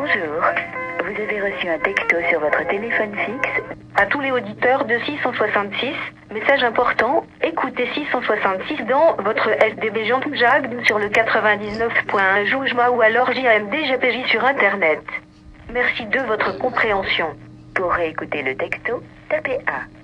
Bonjour. Vous avez reçu un texto sur votre téléphone fixe. À tous les auditeurs de 666, message important, écoutez 666 dans votre SDB Jean Jacques sur le 99.1 Joujma ou alors JMD GPJ sur Internet. Merci de votre compréhension. Pour réécouter le texto, tapez 1.